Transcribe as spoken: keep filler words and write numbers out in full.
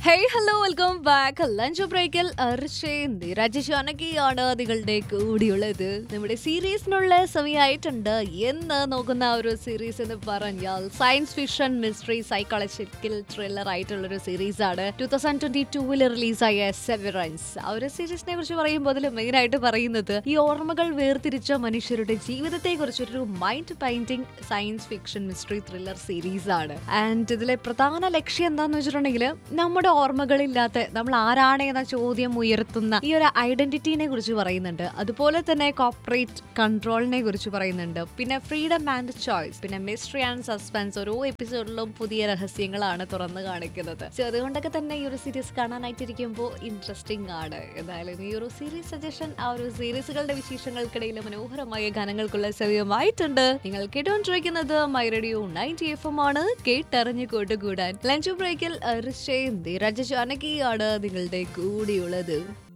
Hey hello welcome back. Lunch ബ്രേക്കിൽ രാജശാനകിയാണ് നിങ്ങളുടെ കൂടിയുള്ളത്. നമ്മുടെ സീരീസിനുള്ള സമയമായിട്ടുണ്ട്. എന്ന് നോക്കുന്ന ഒരു സീരീസ് എന്ന് പറഞ്ഞാൽ science fiction mystery psychological thriller ആയിട്ടുള്ള ഒരു സീരീസ് ആണ്. ടൂ തൗസൻഡ് ട്വന്റി ടൂവിൽ റിലീസായ സെവറൻസ്. ആ ഒരു സീരീസിനെ കുറിച്ച് പറയുമ്പോൾ അതിൽ മെയിൻ ആയിട്ട് പറയുന്നത് ഈ ഓർമ്മകൾ വേർതിരിച്ച മനുഷ്യരുടെ ജീവിതത്തെ കുറിച്ചൊരു mind painting science fiction mystery thriller series ആണ്. ആൻഡ് ഇതിലെ പ്രധാന ലക്ഷ്യം എന്താന്ന് വെച്ചിട്ടുണ്ടെങ്കിൽ നമ്മുടെ ഓർമ്മകളില്ലാത്ത നമ്മൾ ആരാണ് എന്ന ചോദ്യം ഉയർത്തുന്ന ഈ ഒരു ഐഡന്റിറ്റിനെ കുറിച്ച് പറയുന്നുണ്ട്. അതുപോലെ തന്നെ കോർപ്പറേറ്റ് കൺട്രോളിനെ കുറിച്ച് പറയുന്നുണ്ട്. പിന്നെ ഫ്രീഡം ആൻഡ് ചോയ്സ്, പിന്നെ മിസ്റ്ററി ആൻഡ് സസ്പെൻസ്. ഓരോ എപ്പിസോഡിലും പുതിയ രഹസ്യങ്ങളാണ് തുറന്നു കാണിക്കുന്നത്. സോ അതുകൊണ്ടൊക്കെ തന്നെ ഈ ഒരു സീരീസ് കാണാനായിട്ടിരിക്കുമ്പോൾ ഇൻട്രസ്റ്റിംഗ് ആണ്. എന്തായാലും ഈ ഒരു സീരീസ് സജഷൻ ആ ഒരു സീരീസുകളുടെ വിശേഷങ്ങൾക്കിടയിൽ മനോഹരമായ ഗാനങ്ങൾക്കുള്ള സമയമായിട്ടുണ്ട്. നിങ്ങൾ കേട്ടുകൊണ്ടിരിക്കുന്നത് my radio ninety F M ആണ്. കേട്ടറിഞ്ഞ് കൂട്ടുകൂടാൻ ലഞ്ച് ബ്രേക്കിൽ രാജശാനകിയാണ് നിങ്ങളുടെ കൂടിയുള്ളത്.